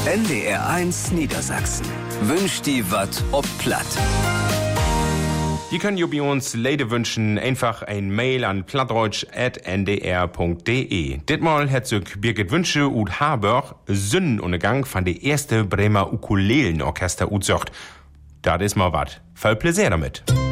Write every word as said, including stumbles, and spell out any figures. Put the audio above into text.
N D R eins Niedersachsen wünscht die Watt ob Platt. Die können ja bei uns Leute wünschen, einfach ein Mail an plattdeutsch at n d r punkt d e. Ditmal hat sich Birgit Wünsche und Haber Sonnenuntergang von der erste Bremer Ukulelenorchester utsucht. Das ist mal wat. Voll Pläsier damit.